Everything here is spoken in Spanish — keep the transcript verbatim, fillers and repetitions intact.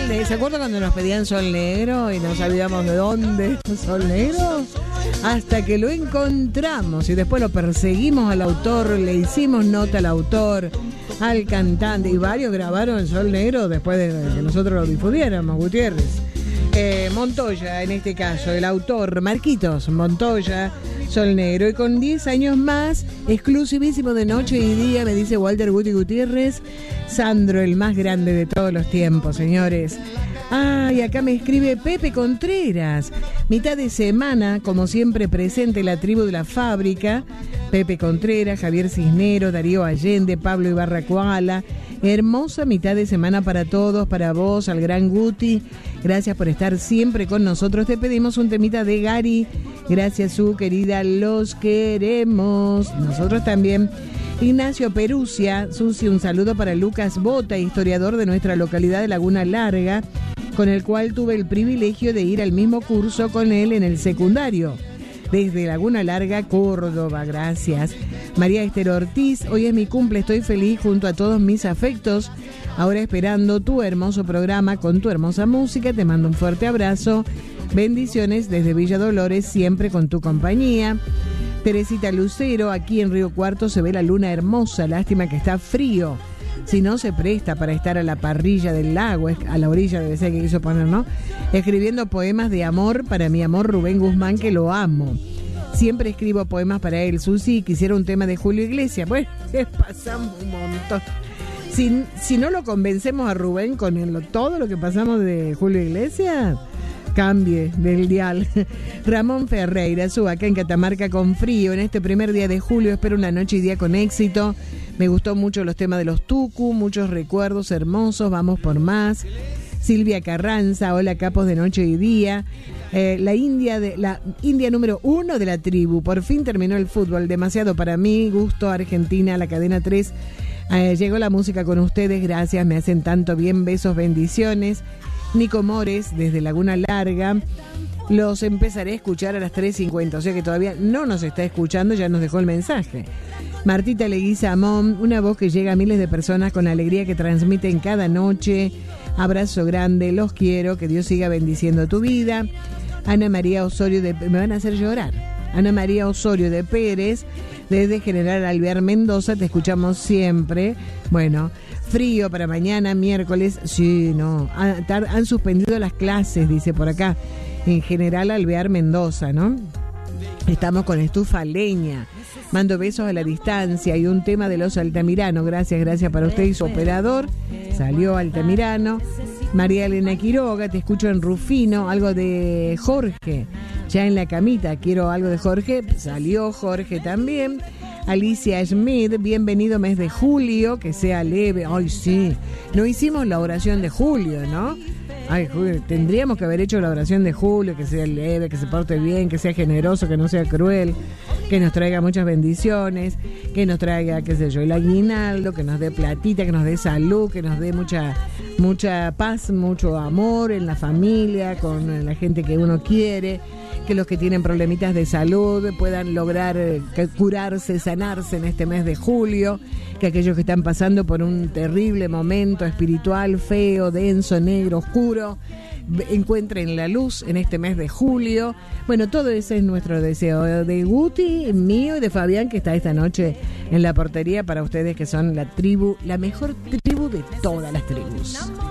Sol Negro. ¿Se acuerdan cuando nos pedían Sol Negro y no sabíamos de dónde Sol Negro? Hasta que lo encontramos y después lo perseguimos al autor, le hicimos nota al autor, al cantante, y varios grabaron el Sol Negro después de que nosotros lo difundiéramos, Gutiérrez. Eh, Montoya, en este caso, el autor, Marquitos Montoya, Sol Negro, y con diez años más, exclusivísimo de noche y día, me dice Walter Guti Gutiérrez, Sandro, el más grande de todos los tiempos, señores. Ah, y acá me escribe Pepe Contreras, mitad de semana, como siempre presente la tribu de la fábrica, Pepe Contreras, Javier Cisneros, Darío Allende, Pablo Ibarra Koala. Hermosa mitad de semana para todos, para vos, al gran Guti. Gracias por estar siempre con nosotros. Te pedimos un temita de Gary. Gracias, su querida, los queremos. Nosotros también. Ignacio Perusia, Susi, un saludo para Lucas Bota, historiador de nuestra localidad de Laguna Larga, con el cual tuve el privilegio de ir al mismo curso con él en el secundario. Desde Laguna Larga, Córdoba, gracias. María Esther Ortiz, hoy es mi cumple, estoy feliz junto a todos mis afectos. Ahora esperando tu hermoso programa con tu hermosa música, te mando un fuerte abrazo. Bendiciones desde Villa Dolores, siempre con tu compañía. Teresita Lucero, aquí en Río Cuarto se ve la luna hermosa, lástima que está frío. Si no se presta para estar a la parrilla del lago, a la orilla debe ser que quiso poner, ¿no? Escribiendo poemas de amor para mi amor Rubén Guzmán, que lo amo. Siempre escribo poemas para él. Susi, quisiera un tema de Julio Iglesias. Bueno, pasamos un montón. Si, si no lo convencemos a Rubén con el, todo lo que pasamos de Julio Iglesias, cambie del dial. Ramón Ferreira, suba acá en Catamarca con frío. En este primer día de julio espero una noche y día con éxito. Me gustó mucho los temas de los Tucu, muchos recuerdos hermosos, vamos por más. Silvia Carranza, hola capos de noche y día. Eh, la India de la India número uno de la tribu, por fin terminó el fútbol, demasiado para mí, gusto Argentina, la cadena tres. Eh, llegó la música con ustedes, gracias, me hacen tanto bien, besos, bendiciones. Nico Mores, desde Laguna Larga. Los empezaré a escuchar a las tres cincuenta, o sea que todavía no nos está escuchando, ya nos dejó el mensaje. Martita Leguizamón, una voz que llega a miles de personas con la alegría que transmiten cada noche. Abrazo grande, los quiero, que Dios siga bendiciendo tu vida. Ana María Osorio de... me van a hacer llorar. Ana María Osorio de Pérez, desde General Alvear Mendoza, te escuchamos siempre. Bueno, frío para mañana, miércoles. Sí, no, han, han suspendido las clases, dice por acá, en General Alvear Mendoza, ¿no? Estamos con estufa leña. Mando besos a la distancia y un tema de los Altamirano. Gracias, gracias para usted y su operador. Salió Altamirano. María Elena Quiroga, te escucho en Rufino. Algo de Jorge. Ya en la camita, quiero algo de Jorge. Salió Jorge también. Alicia Schmidt, bienvenido mes de julio. Que sea leve. Ay, sí. No hicimos la oración de julio, ¿no? Ay, Julio, tendríamos que haber hecho la oración de Julio, que sea leve, que se porte bien, que sea generoso, que no sea cruel, que nos traiga muchas bendiciones, que nos traiga, qué sé yo, el aguinaldo, que nos dé platita, que nos dé salud, que nos dé mucha, mucha paz, mucho amor en la familia, con la gente que uno quiere, que los que tienen problemitas de salud puedan lograr eh, curarse, sanarse en este mes de julio, que aquellos que están pasando por un terrible momento espiritual, feo, denso, negro, oscuro, encuentren la luz en este mes de julio. Bueno, todo ese es nuestro deseo de Guti, mío y de Fabián, que está esta noche en la portería para ustedes, que son la tribu, la mejor tribu de todas las tribus.